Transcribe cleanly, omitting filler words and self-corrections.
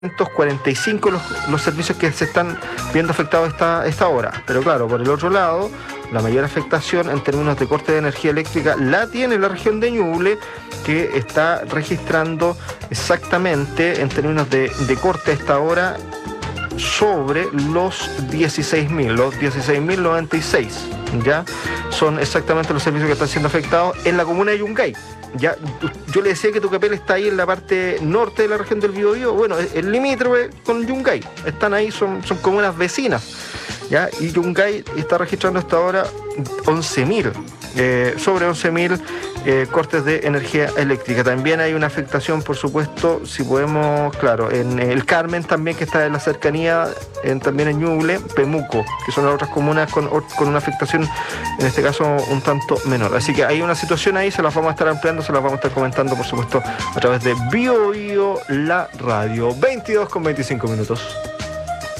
45 los servicios que se están viendo afectados esta hora. Pero claro, por el otro lado, la mayor afectación en términos de corte de energía eléctrica la tiene la región de Ñuble, que está registrando exactamente en términos de corte a esta hora sobre los 16.096. Ya son exactamente los servicios que están siendo afectados en la comuna de Yungay. Ya, yo le decía que Tucapel está ahí en la parte norte de la región del Biobío. Bueno, el limítrofe con Yungay. Están ahí, son comunas vecinas. ¿Ya? Y Yungay está registrando hasta ahora 11.000, sobre 11.000 cortes de energía eléctrica. También hay una afectación, por supuesto, si podemos, claro, en el Carmen también, que está en la cercanía, también en Ñuble, Pemuco, que son las otras comunas con una afectación, en este caso, un tanto menor. Así que hay una situación ahí, se las vamos a estar ampliando, se las vamos a estar comentando, por supuesto, a través de Biobío, la radio. 22:25 minutos.